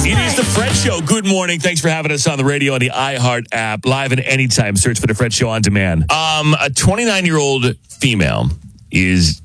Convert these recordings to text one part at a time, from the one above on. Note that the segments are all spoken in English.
It is the Fred Show. Good morning. Thanks for having us on the radio on the iHeart app. Live and anytime. Search for the Fred Show on demand. A 29-year-old female is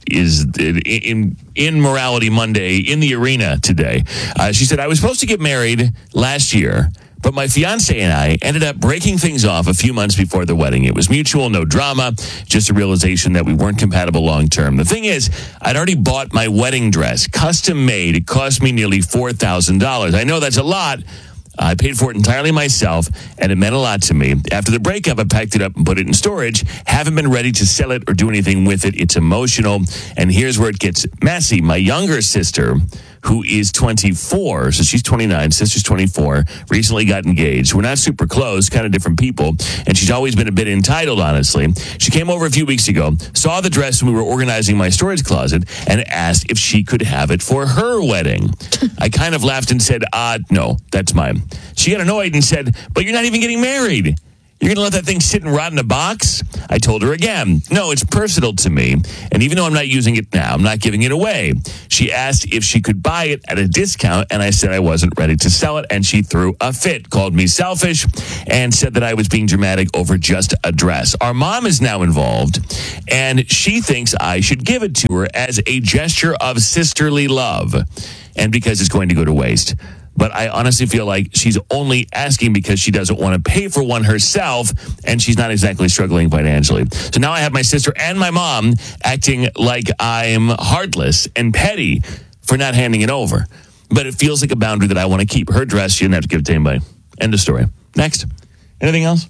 in Morality Monday in the arena today. She said, I was supposed to get married last year, but my fiance and I ended up breaking things off a few months before the wedding. It was mutual, no drama, just a realization that we weren't compatible long term. The thing is, I'd already bought my wedding dress, custom made. It cost me nearly $4,000. I know that's a lot. I paid for it entirely myself, and it meant a lot to me. After the breakup, I packed it up and put it in storage. Haven't been ready to sell it or do anything with it. It's emotional. And here's where it gets messy. My younger sister, who is 24, so she's 29, sister's 24, recently got engaged. We're not super close, kind of different people, and she's always been a bit entitled, honestly. She came over a few weeks ago, saw the dress when we were organizing my storage closet, and asked if she could have it for her wedding. I kind of laughed and said, no, that's mine. She got annoyed and said, but you're not even getting married. You're going to let that thing sit and rot in a box? I told her again, no, it's personal to me. And even though I'm not using it now, I'm not giving it away. She asked if she could buy it at a discount, and I said I wasn't ready to sell it. And she threw a fit, called me selfish, and said that I was being dramatic over just a dress. Our mom is now involved, and she thinks I should give it to her as a gesture of sisterly love, and because it's going to go to waste. But I honestly feel like she's only asking because she doesn't want to pay for one herself, and she's not exactly struggling financially. So now I have my sister and my mom acting like I'm heartless and petty for not handing it over. But it feels like a boundary that I want to keep. Her dress, she didn't have to give it to anybody. End of story. Next. Anything else?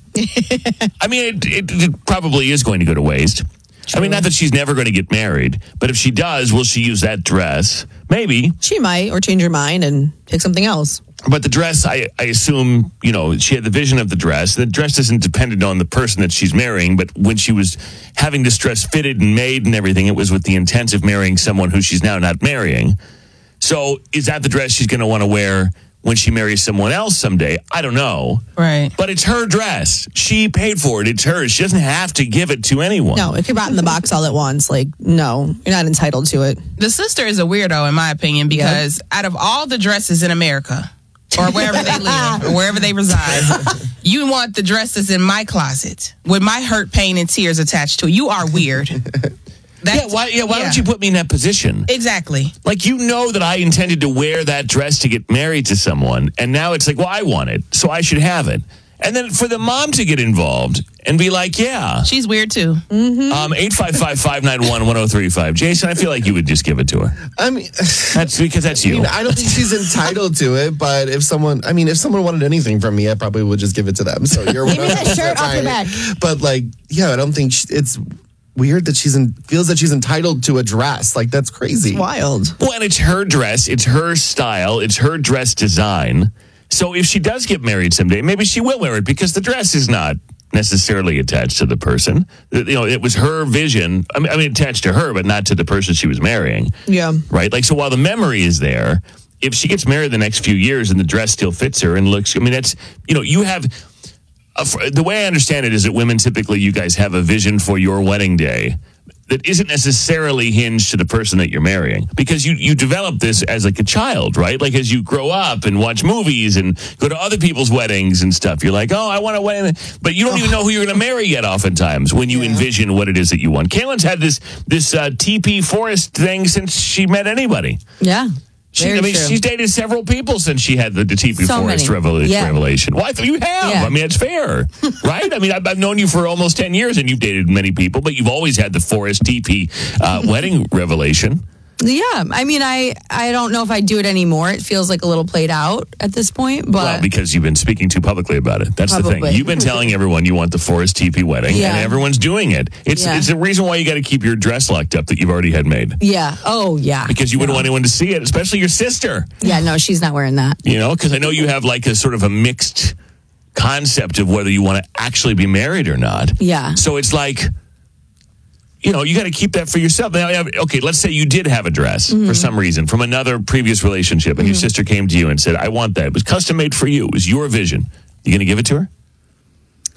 I mean, it probably is going to go to waste. True. I mean, not that she's never going to get married, but if she does, will she use that dress? Maybe. She might, or change her mind and pick something else. But the dress, I assume, she had the vision of the dress. The dress isn't dependent on the person that she's marrying, but when she was having this dress fitted and made and everything, it was with the intent of marrying someone who she's now not marrying. So is that the dress she's going to want to wear when she marries someone else someday? I don't know. Right. But it's her dress. She paid for it. It's hers. She doesn't have to give it to anyone. No, if you're brought in the box all at once, no, you're not entitled to it. The sister is a weirdo, in my opinion, because out of all the dresses in America, or wherever they live, or wherever they reside, you want the dresses in my closet with my hurt, pain, and tears attached to it. You are weird. Why don't you put me in that position? Exactly. Like, that I intended to wear that dress to get married to someone, and now it's like, well, I want it, so I should have it. And then for the mom to get involved and be like, yeah. She's weird, too. Mm-hmm. 855-591-1035. Jason, I feel like you would just give it to her. I mean, that's because that's you. I don't think she's entitled to it, but if someone wanted anything from me, I probably would just give it to them. So you're give me that shirt off your back. But I don't think it's weird that feels that she's entitled to a dress. Like, that's crazy. It's wild. Well, and it's her dress, it's her style, it's her dress design. So if she does get married someday, maybe she will wear it because the dress is not necessarily attached to the person. It was her vision. I mean, attached to her, but not to the person she was marrying. Yeah. Right? Like, so while the memory is there, if she gets married the next few years and the dress still fits her and looks, that's, you have... the way I understand it is that women typically, you guys have a vision for your wedding day that isn't necessarily hinged to the person that you're marrying, because you develop this as like a child, right? Like, as you grow up and watch movies and go to other people's weddings and stuff, you're like, oh, I want a wedding, but you don't even know who you're going to marry yet oftentimes when you envision what it is that you want. Kaylin's had this TP Forest thing since she met anybody. Yeah. She's dated several people since she had the TP Forest revelation. Well, you have. Yeah. I mean, it's fair, right? I mean, I've known you for almost 10 years, and you've dated many people, but you've always had the Forest TP wedding revelation. Yeah, I mean, I don't know if I do it anymore. It feels like a little played out at this point. But well, because you've been speaking too publicly about it. That's probably the thing. You've been telling everyone you want the Forest TP wedding, and everyone's doing it. It's the reason why you got to keep your dress locked up that you've already had made. Yeah. Oh, yeah. Because you wouldn't want anyone to see it, especially your sister. Yeah, no, she's not wearing that. Because I know you have like a sort of a mixed concept of whether you want to actually be married or not. Yeah. So it's like... you got to keep that for yourself. Now, okay, let's say you did have a dress for some reason from another previous relationship, and your sister came to you and said, I want that. It was custom made for you. It was your vision. You going to give it to her?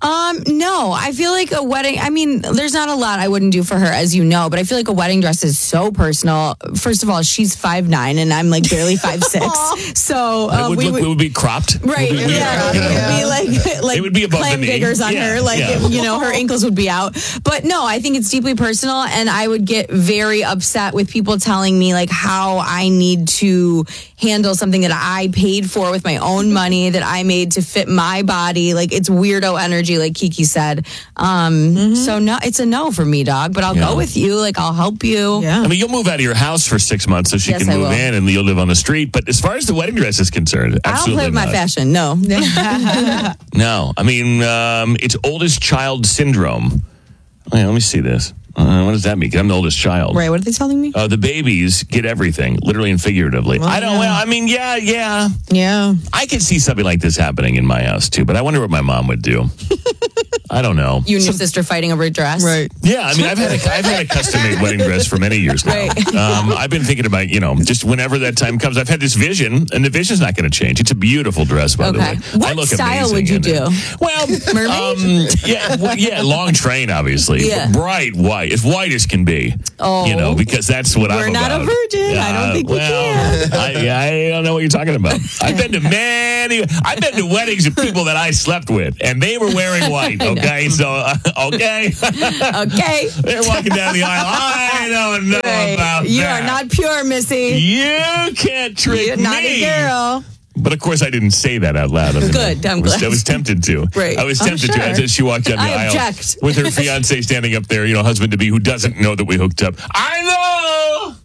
No, I feel like a wedding, I mean, there's not a lot I wouldn't do for her, as you know, but I feel like a wedding dress is so personal. First of all, she's 5'9" and I'm like barely 5'6". So we would be cropped. Right. It would be, It would be like it would be above clam the knee. diggers on her. Like, her ankles would be out. But no, I think it's deeply personal. And I would get very upset with people telling me like how I need to handle something that I paid for with my own money that I made to fit my body. Like, it's weirdo energy, like Kiki said. So no, it's a no for me, dog. But I'll go with you. Like, I'll help you. Yeah. I mean, you'll move out of your house for 6 months so she Yes, can I move will. in and you'll live on the street. But as far as the wedding dress is concerned, I don't absolutely play with my not. fashion. No. No, I mean, it's oldest child syndrome. Oh, yeah, let me see this. What does that mean? 'Cause I'm the oldest child. Right. What are they telling me? The babies get everything, literally and figuratively. I don't. Well, I mean, yeah. Yeah. I could see something like this happening in my house too, but I wonder what my mom would do. I don't know. You and your sister fighting over a dress. Right. Yeah, I mean, I've had a custom-made wedding dress for many years now. Right. I've been thinking about, just whenever that time comes, I've had this vision, and the vision's not going to change. It's a beautiful dress, by the way. What I look style amazing would you in do? it. Well, Mermaid? long train, obviously. Yeah. Bright white, as white as can be. Oh. Because that's what I'm We're about. not a virgin. I don't think we can. I don't know what you're talking about. I've been to weddings of people that I slept with, and they were wearing white. Okay, so okay. Okay. They're walking down the aisle. I don't know about You that. are not pure, Missy. You can't trick You're me. not a girl. But of course, I didn't say that out loud. Good, I'm glad. I was tempted to. Right. I was Oh, tempted to. sure. As she walked down the I aisle object. with her fiance standing up there, husband to be, who doesn't know that we hooked up. I know.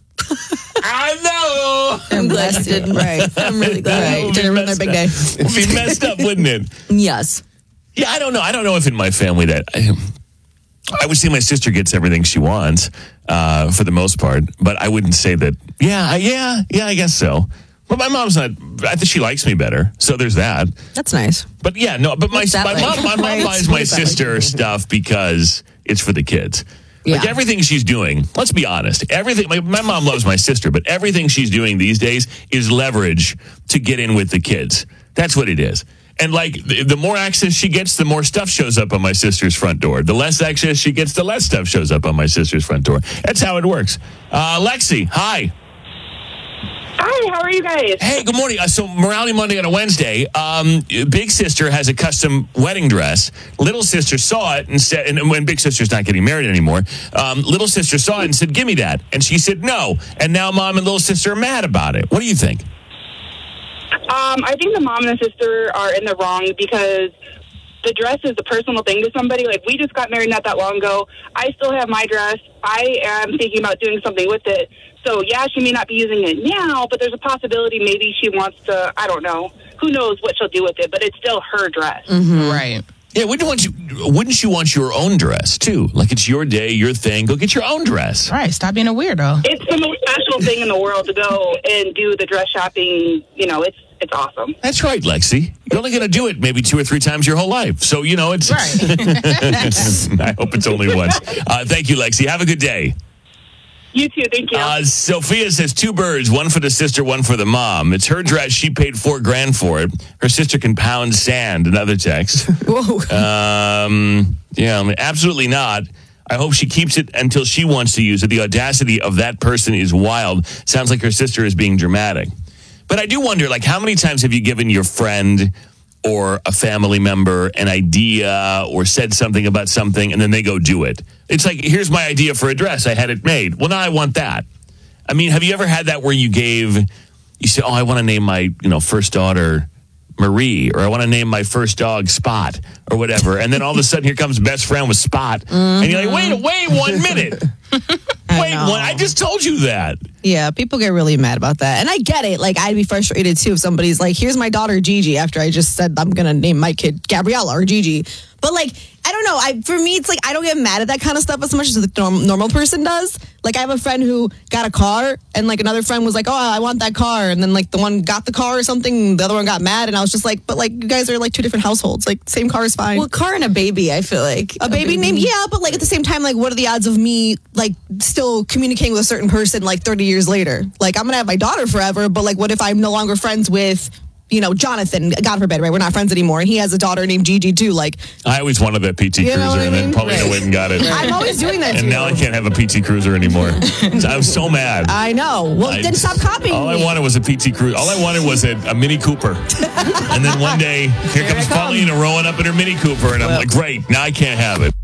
I'm glad you didn't. Right. I'm really glad. Right. Didn't ruin their big day. It would be messed up, wouldn't it? Yes. Yeah, I don't know. I don't know if in my family that I would say my sister gets everything she wants for the most part, but I wouldn't say that. Yeah, I guess so. But my mom's not. I think she likes me better, so there's that. That's nice. But yeah, no. But my What's that mom like? Right. buys my What's that like? sister stuff because it's for the kids. Like Yeah. everything she's doing, let's be honest, everything, my mom loves my sister, but everything she's doing these days is leverage to get in with the kids. That's what it is. And like the more access she gets, the more stuff shows up on my sister's front door. The less access she gets, the less stuff shows up on my sister's front door. That's how it works. Lexi, hi. Hi, how are you guys? Hey, good morning. So Morality Monday on a Wednesday. Big sister has a custom wedding dress. Little sister saw it and said, and when big sister's not getting married anymore, little sister saw it and said, "Give me that." And she said no. And now mom and little sister are mad about it. What do you think? I think the mom and the sister are in the wrong because the dress is a personal thing to somebody. Like, we just got married not that long ago. I still have my dress. I am thinking about doing something with it. So, yeah, she may not be using it now, but there's a possibility maybe she wants to, I don't know. Who knows what she'll do with it, but it's still her dress. Mm-hmm. Right. Yeah, wouldn't you want your own dress, too? Like, it's your day, your thing. Go get your own dress. Right. Stop being a weirdo. It's the most special thing in the world to go and do the dress shopping. It's awesome. That's right, Lexi. You're only going to do it maybe 2 or 3 times your whole life. So, it's... Right. I hope it's only once. Thank you, Lexi. Have a good day. You too. Thank you. Sophia says 2 birds, one for the sister, one for the mom. It's her dress. She paid $4,000 for it. Her sister can pound sand. Another text. Whoa. Absolutely not. I hope she keeps it until she wants to use it. The audacity of that person is wild. Sounds like her sister is being dramatic. But I do wonder, like, how many times have you given your friend or a family member an idea or said something about something and then they go do it? It's like, here's my idea for a dress. I had it made. Well, now I want that. I mean, have you ever had that where you said, I want to name my, first daughter Marie, or I want to name my first dog Spot, or whatever. And then all of a sudden, here comes best friend with Spot. Mm-hmm. And you're like, wait 1 minute. I just told you that. Yeah, people get really mad about that. And I get it. Like, I'd be frustrated too if somebody's like, here's my daughter Gigi, after I just said I'm going to name my kid Gabriella or Gigi. But like, I don't know. For me, it's like, I don't get mad at that kind of stuff as much as the normal person does. Like, I have a friend who got a car, and like another friend was like, oh, I want that car. And then like the one got the car or something, the other one got mad. And I was just like, but like, you guys are like 2 different households. Like, same car is fine. Well, car and a baby, I feel like. A baby name, yeah, but like at the same time, like, what are the odds of me like still communicating with a certain person like 30 years later? Like, I'm gonna have my daughter forever, but like, what if I'm no longer friends with Jonathan, God forbid, right? We're not friends anymore. And he has a daughter named Gigi too. Like, I always wanted that PT Cruiser, know what I and then mean? Paulina went and got it. I'm always doing that And too. now I can't have a PT Cruiser anymore. I'm so mad. I know. Well, then stop copying All me. I wanted was a PT Cruiser. All I wanted was a Mini Cooper. And then one day, here comes Paulina rolling up in her Mini Cooper, and I'm like, great, now I can't have it.